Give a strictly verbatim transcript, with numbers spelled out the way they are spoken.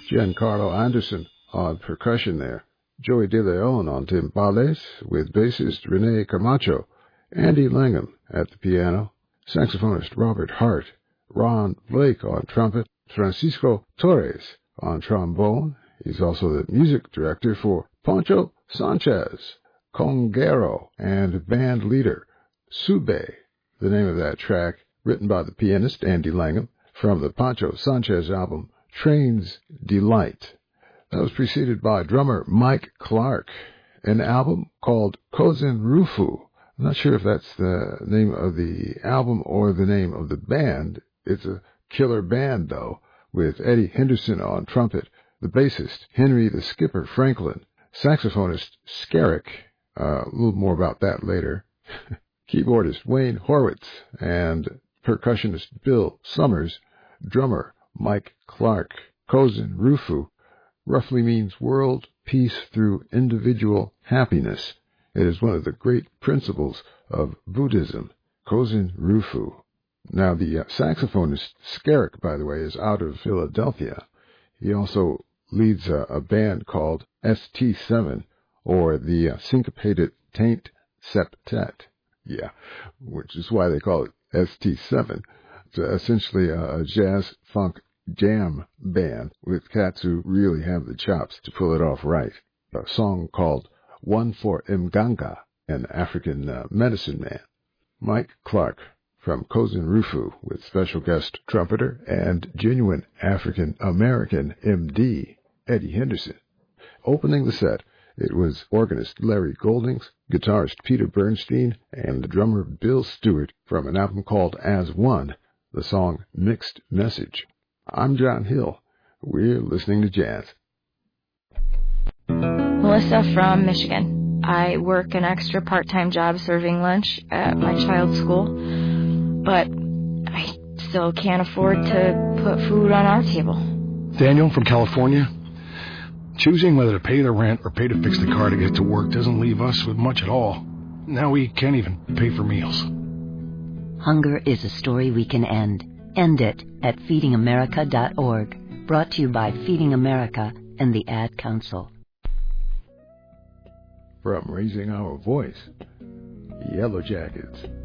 Giancarlo Anderson on percussion there. Joey De Leon on timbales with bassist Rene Camacho. Andy Langham at the piano. Saxophonist Robert Hart. Ron Blake on trumpet. Francisco Torres on trombone. He's also the music director for Poncho Sanchez, Conguero, and band leader Sube, the name of that track, written by the pianist Andy Langham from the Poncho Sanchez album Train's Delight. That was preceded by drummer Mike Clark, an album called Kozen Rufu. I'm not sure if that's the name of the album or the name of the band. It's a killer band, though, with Eddie Henderson on trumpet, the bassist Henry the Skipper Franklin, saxophonist Skerrick, uh, a little more about that later, keyboardist Wayne Horwitz, and percussionist Bill Summers, drummer Mike Clark. Kozen Rufu roughly means world peace through individual happiness. It is one of the great principles of Buddhism. Kozen Rufu. Now, the uh, saxophonist Skerrick, by the way, is out of Philadelphia. He also leads a, a band called S T seven, or the uh, Syncopated Taint Septet. Yeah, which is why they call it S T seven. It's essentially a, a jazz funk jam band with cats who really have the chops to pull it off right. A song called One for Mganga, an African uh, medicine man. Mike Clark from Kozen Rufu with special guest trumpeter and genuine African-American M D, Eddie Henderson. Opening the set, it was organist Larry Goldings, guitarist Peter Bernstein, and the drummer Bill Stewart from an album called As One, the song Mixed Message. I'm John Hill. We're listening to jazz. Melissa from Michigan. I work an extra part-time job serving lunch at my child's school, but I still can't afford to put food on our table. Daniel from California. Choosing whether to pay the rent or pay to fix the car to get to work doesn't leave us with much at all. Now we can't even pay for meals. Hunger is a story we can end. End it at feeding america dot org. Brought to you by Feeding America and the Ad Council. From Raising Our Voice, Yellow Jackets.